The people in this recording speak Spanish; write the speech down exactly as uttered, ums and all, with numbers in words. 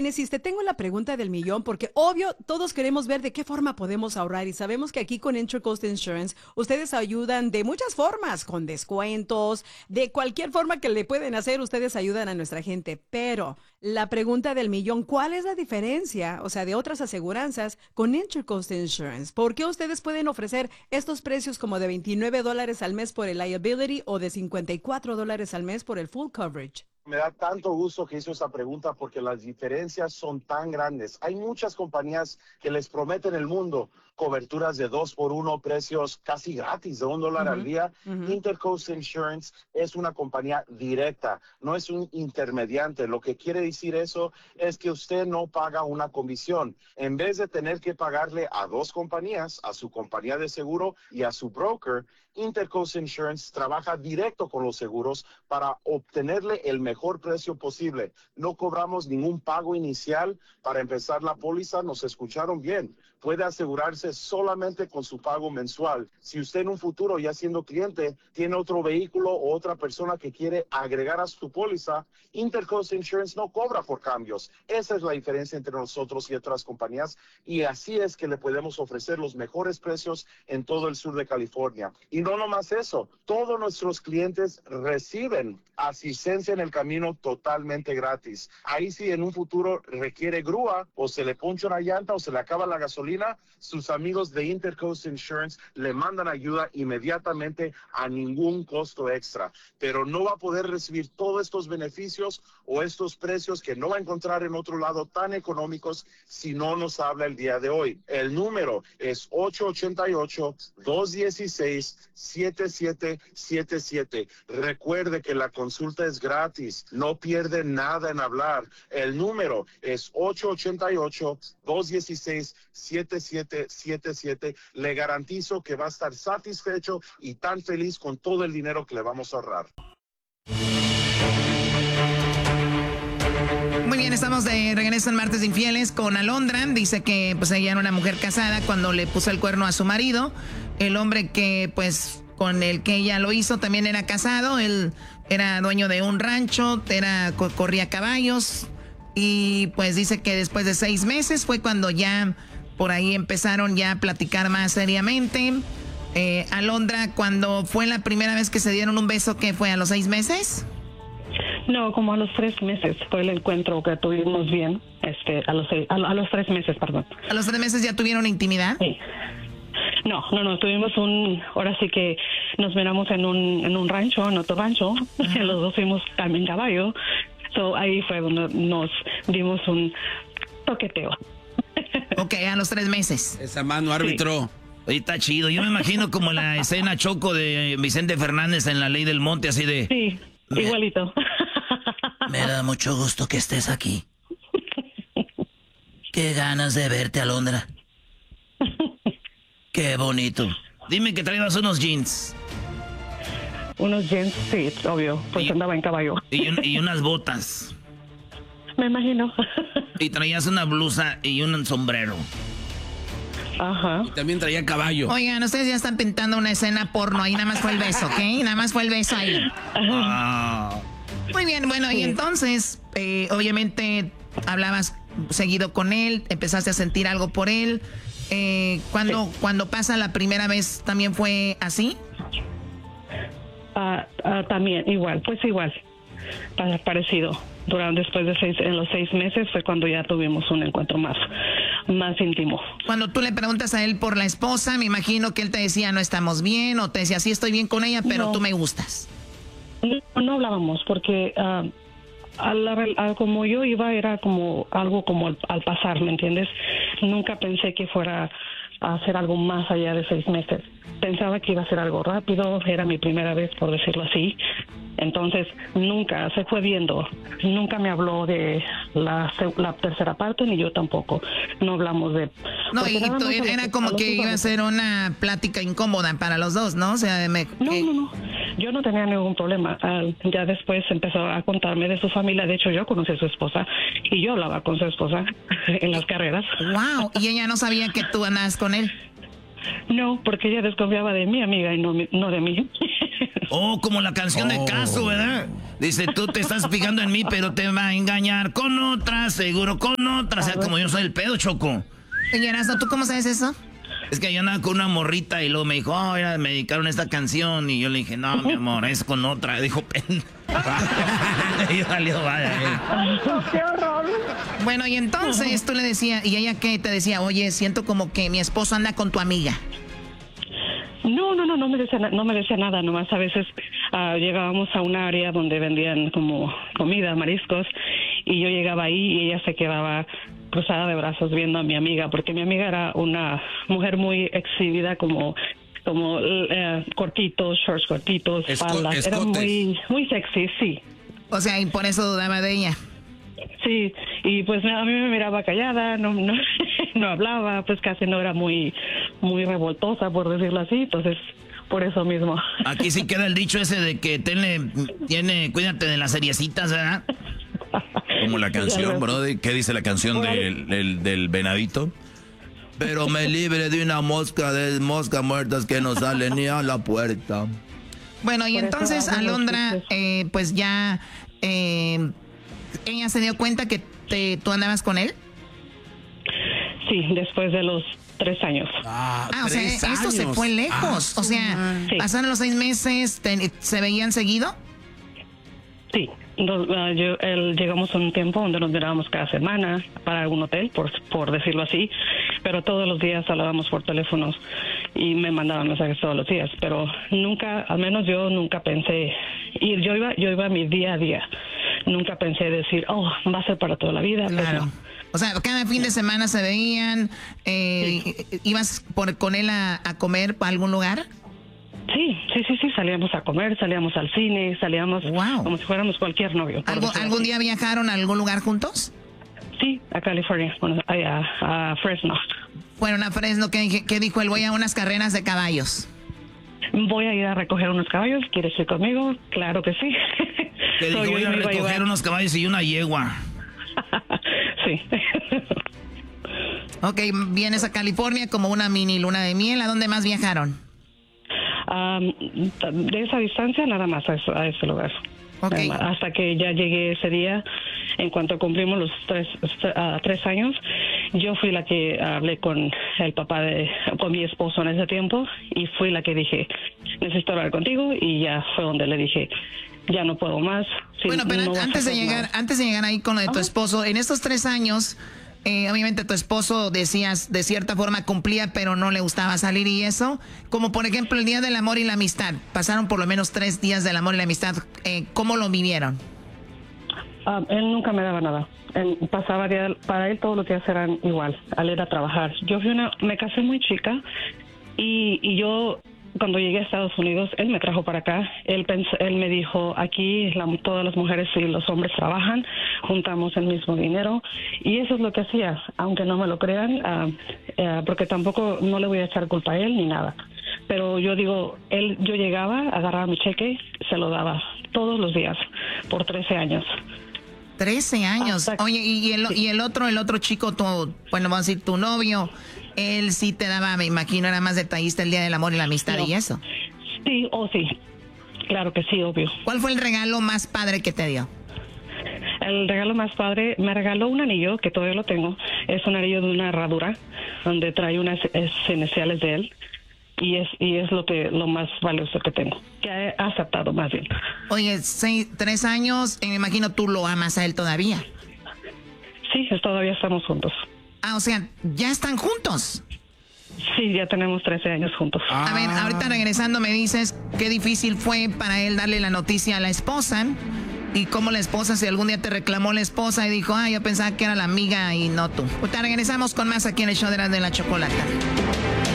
Génesis, te tengo la pregunta del millón porque obvio todos queremos ver de qué forma podemos ahorrar y sabemos que aquí con Intercoast Insurance ustedes ayudan de muchas formas, con descuentos, de cualquier forma que le pueden hacer, ustedes ayudan a nuestra gente. Pero la pregunta del millón, ¿cuál es la diferencia, o sea, de otras aseguranzas con Intercoast Insurance? ¿Por qué ustedes pueden ofrecer estos precios como de veintinueve dólares al mes por el liability o de cincuenta y cuatro dólares al mes por el full coverage? Me da tanto gusto que hizo esa pregunta porque las diferencias son tan grandes. Hay muchas compañías que les prometen el mundo, coberturas de dos por uno, precios casi gratis, de un dólar uh-huh. al día. Uh-huh. Intercoast Insurance es una compañía directa, no es un intermediante. Lo que quiere decir eso es que usted no paga una comisión. En vez de tener que pagarle a dos compañías, a su compañía de seguro y a su broker, Intercoast Insurance trabaja directo con los seguros para obtenerle el mejor precio posible. No cobramos ningún pago inicial para empezar la póliza. Nos escucharon bien. Puede asegurarse solamente con su pago mensual. Si usted en un futuro, ya siendo cliente, tiene otro vehículo o otra persona que quiere agregar a su póliza, Intercoast Insurance no cobra por cambios. Esa es la diferencia entre nosotros y otras compañías, y así es que le podemos ofrecer los mejores precios en todo el sur de California. Y no nomás eso, todos nuestros clientes reciben asistencia en el camino totalmente gratis. Ahí si en un futuro requiere grúa o se le poncha una llanta o se le acaba la gasolina, sus amigos de Intercoast Insurance le mandan ayuda inmediatamente a ningún costo extra. Pero no va a poder recibir todos estos beneficios o estos precios que no va a encontrar en otro lado tan económicos si no nos habla el día de hoy. El número es ocho ocho ocho, dos uno seis, siete siete siete siete. Recuerde que la consulta es gratis, no pierde nada en hablar. El número es ocho ocho ocho, dos uno seis, siete siete siete siete. Le garantizo que va a estar satisfecho y tan feliz con todo el dinero que le vamos a ahorrar. Muy bien, estamos de regreso en Martes de Infieles con Alondra. Dice que pues ella era una mujer casada cuando le puso el cuerno a su marido. El hombre que pues con el que ella lo hizo también era casado. Él era dueño de un rancho, era corría caballos. Y pues dice que después de seis meses fue cuando ya por ahí empezaron ya a platicar más seriamente. Eh, Alondra, cuando fue la primera vez que se dieron un beso, ¿qué fue? ¿A los seis meses? No, como a los tres meses fue el encuentro que tuvimos bien, este, a los seis, a, a los tres meses, perdón. ¿A los tres meses ya tuvieron intimidad? Sí. No, no, no, tuvimos un, ahora sí que nos miramos en un, en un rancho, en otro rancho, uh-huh. Los dos fuimos en caballo, so ahí fue donde nos dimos un toqueteo. Ok, a los tres meses. Esa mano, árbitro. Sí. Oye, está chido, yo me imagino como la escena Choco de Vicente Fernández en La Ley del Monte, así de... Sí. Me, igualito. Me da mucho gusto que estés aquí. Qué ganas de verte, Alondra. Qué bonito. Dime que traías unos jeans. Unos jeans, sí, obvio. Pues y, andaba en caballo. Y, un, y unas botas. Me imagino. Y traías una blusa y un sombrero. Ajá. Y también traía caballo. Oigan, ustedes ya están pintando una escena porno. Ahí nada más fue el beso, ¿ok? Nada más fue el beso ahí. Ah. Muy bien, bueno, sí. Y entonces, eh, obviamente, hablabas seguido con él, empezaste a sentir algo por él. Eh, cuando, sí. cuando pasa la primera vez, ¿también fue así? Uh, uh, también, igual, pues igual. Parecido. Durante, después de seis, en los seis meses fue cuando ya tuvimos un encuentro más, más íntimo. Cuando tú le preguntas a él por la esposa, me imagino que él te decía no estamos bien, o te decía sí estoy bien con ella, pero no. Tú me gustas. No, no hablábamos porque uh, a la, a, como yo iba era como algo como al, al pasar, ¿me entiendes? Nunca pensé que fuera a hacer algo más allá de seis meses. Pensaba que iba a ser algo rápido, era mi primera vez, por decirlo así. Entonces, nunca se fue viendo. Nunca me habló de la, la tercera parte, ni yo tampoco. No hablamos de... No, y tú, era como que iba a ser una plática incómoda para los dos, ¿no? O sea, me, no, que... no, no. Yo no tenía ningún problema. Uh, ya después empezó a contarme de su familia. De hecho, yo conocí a su esposa y yo hablaba con su esposa en las carreras. ¡Wow! ¿Y ella no sabía que tú andabas con él? No, porque ella desconfiaba de mi amiga y no, no de mí. Oh, como la canción de Oh. Caso, ¿verdad? Dice, tú te estás fijando en mí, pero te va a engañar con otra, seguro con otra. O sea, como yo soy el pedo, Choco. Oye, Erasmo, ¿tú cómo sabes eso? Es que yo andaba con una morrita y luego me dijo, oh, mira, me dedicaron esta canción. Y yo le dije, no, mi amor, es con otra. Dijo, pen. Y salió, vaya. ¡Qué horror! Bueno, y entonces tú le decías, ¿y ella qué te decía? Oye, siento como que mi esposo anda con tu amiga. No, no, no, no me decía, na- no me decía nada, nomás a veces ah, llegábamos a un área donde vendían como comida, mariscos, y yo llegaba ahí y ella se quedaba cruzada de brazos viendo a mi amiga, porque mi amiga era una mujer muy exhibida, como como eh, cortitos, shorts cortitos, Esco- faldas, era escotes. muy muy sexy, sí. O sea, y por eso dudaba de ella. Sí, y pues a mí me miraba callada, no no, no hablaba, pues casi no era muy muy revoltosa, por decirlo así, entonces por eso mismo. Aquí sí queda el dicho ese de que tenle, tiene, cuídate de las seriecitas, ¿verdad? Como la canción, brody. ¿Qué dice la canción del, del, del venadito? Pero me libre de una mosca, de moscas muertas que no sale ni a la puerta. Bueno, y Por eso entonces hago los Alondra, chistes. eh, pues ya, eh, ella se dio cuenta que te, tú andabas con él. Sí, después de los tres años. Ah, o sea, tres esto se años. fue lejos. Ah, o sea, Sí. pasaron los seis meses, te- ¿se veían seguido? Sí, nos- ah, yo- el- llegamos a un tiempo donde nos mirábamos cada semana para algún hotel, por, por decirlo así, pero todos los días hablábamos por teléfonos y me mandaban mensajes todos los días, pero nunca, al menos yo nunca pensé, y yo iba, yo iba a mi día a día, nunca pensé decir, oh, va a ser para toda la vida. Pues Claro. no. O sea, cada fin de semana se veían, eh, ¿ibas por, con él a, a comer para algún lugar? Sí, sí, sí, sí, salíamos a comer, salíamos al cine, salíamos Wow. como si fuéramos cualquier novio. por ¿Algo, decirlo ¿Algún así. día viajaron a algún lugar juntos? Sí, a California, bueno, a, a Fresno. Fueron a Fresno, ¿qué, qué dijo él? Voy a unas carreras de caballos. Voy a ir a recoger unos caballos, ¿quieres ir conmigo? Claro que sí. Que dijo, So, yo voy a me iba recoger llevar- unos caballos y una yegua. Sí. Ok, vienes a California como una mini luna de miel. ¿A dónde más viajaron? Am, de esa distancia nada más a, eso- a ese lugar. Ok. Em, Hasta que ya llegué ese día, en cuanto cumplimos los tres, ah, tres años, yo fui la que hablé con el papá de, con mi esposo en ese tiempo, y fui la que dije, necesito hablar contigo, y ya fue donde le dije, ya no puedo más. Si Bueno, pero no vas a antes de hacer llegar, nada". antes de llegar ahí con lo de tu Ajá. esposo, en estos tres años, eh, obviamente tu esposo decías de cierta forma cumplía, pero no le gustaba salir y eso, como por ejemplo el Día del Amor y la Amistad, pasaron por lo menos tres días del amor y la amistad, eh, ¿cómo lo vivieron? Ah, él nunca me daba nada. Él pasaba día- para él todos los días eran igual, al ir a trabajar. Yo fui una, me casé muy chica y, y yo cuando llegué a Estados Unidos, él me trajo para acá. Él pensó, él me dijo, aquí la- todas las mujeres y los hombres trabajan, juntamos el mismo dinero, y eso es lo que hacía, aunque no me lo crean, ah, eh, porque tampoco no le voy a echar culpa a él ni nada. Pero yo digo, él, yo llegaba, agarraba mi cheque, se lo daba todos los días por trece años. Trece años. Hasta- Oye, y, y el, y el otro, el otro chico, tu, bueno, vamos a decir, tu novio, él sí te daba, me imagino, era más detallista el Día del Amor y la Amistad No. y eso. Sí, o sí, claro que sí, obvio. ¿Cuál fue el regalo más padre que te dio? El regalo más padre, me regaló un anillo, que todavía lo tengo. Es un anillo de una herradura, donde trae unas es- iniciales de él. Y es y es lo que lo más valioso que tengo, que he aceptado más bien. Oye, seis, tres años, y me imagino tú lo amas a él todavía. Sí, es- todavía estamos juntos. Ah, o sea, ya están juntos. Sí, ya tenemos trece años juntos. A ver, ahorita regresando me dices qué difícil fue para él darle la noticia a la esposa y cómo la esposa, si algún día te reclamó la esposa y dijo, ah, yo pensaba que era la amiga y no tú. Ahorita regresamos con más aquí en el show de la, de la chocolata.